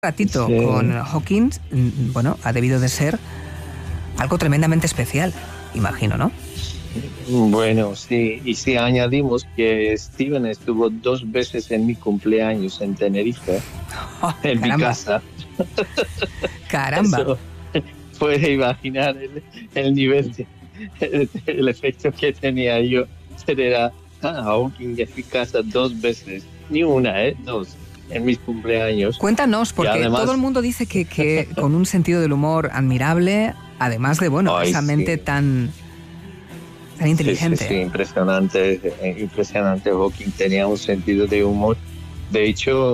ratito con Hawkins, bueno, ha debido de ser algo tremendamente especial, imagino, ¿no? Bueno, sí, y si añadimos que Steven estuvo 2 veces en mi cumpleaños en Tenerife, en caramba. mi casa. Caramba. Eso, puede imaginar el nivel, el efecto que tenía yo. Era Hawkins en mi casa 2 veces, ni una, 2. En mis cumpleaños. Cuéntanos, porque además, todo el mundo dice que con un sentido del humor admirable, además de, bueno, esa mente tan inteligente. Sí, impresionante. Hawking tenía un sentido de humor. De hecho,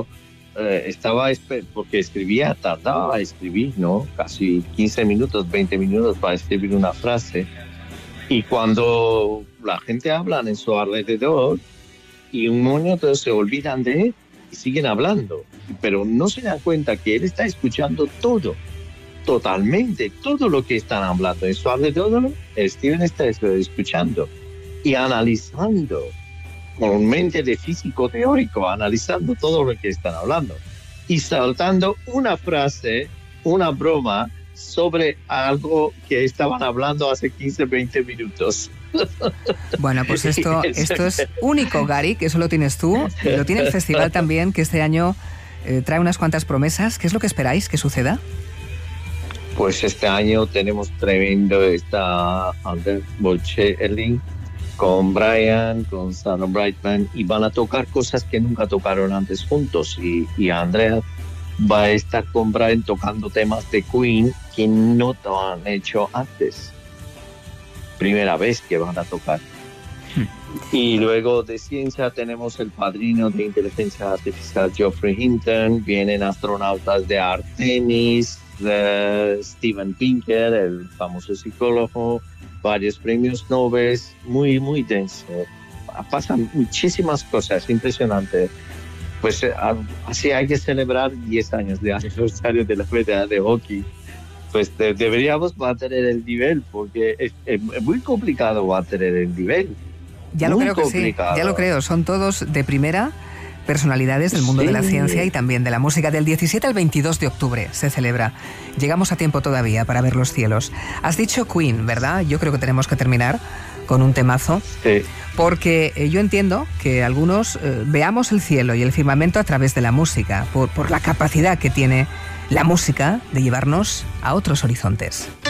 porque tardaba a escribir, ¿no? Casi 15 minutos, 20 minutos para escribir una frase. Y cuando la gente habla en su alrededor, y un momento se olvidan de él, y siguen hablando, pero no se dan cuenta que él está escuchando totalmente todo lo que están hablando. Eso habla de todo, Steven está escuchando y analizando con mente de físico teórico, analizando todo lo que están hablando y saltando una frase, una broma sobre algo que estaban hablando hace 15, 20 minutos. Bueno, pues esto es único, Gary, que eso lo tienes tú, y lo tiene el festival también, que este año trae unas cuantas promesas. ¿Qué es lo que esperáis que suceda? Pues este año tenemos tremendo Anders Bocelli con Brian, con Sarah Brightman, y van a tocar cosas que nunca tocaron antes juntos, y Andrea va a estar con Brian tocando temas de Queen que no lo han hecho antes. Primera vez que van a tocar. Y luego de ciencia tenemos el padrino de inteligencia artificial Geoffrey Hinton, vienen astronautas de Artemis, Steven Pinker, el famoso psicólogo, varios premios Nobel, muy denso. Pasan muchísimas cosas, impresionante. Pues así hay que celebrar 10 años de aniversario de la medalla de hockey. Pues deberíamos mantener el nivel, porque es muy complicado mantener el nivel. Ya lo creo que sí, ya lo creo. Son todos de primera, personalidades del mundo de la ciencia y también de la música. Del 17 al 22 de octubre se celebra. Llegamos a tiempo todavía para ver los cielos. Has dicho Queen, ¿verdad? Yo creo que tenemos que terminar con un temazo. Sí. Porque yo entiendo que algunos veamos el cielo y el firmamento a través de la música, por la capacidad que tiene la música de llevarnos a otros horizontes.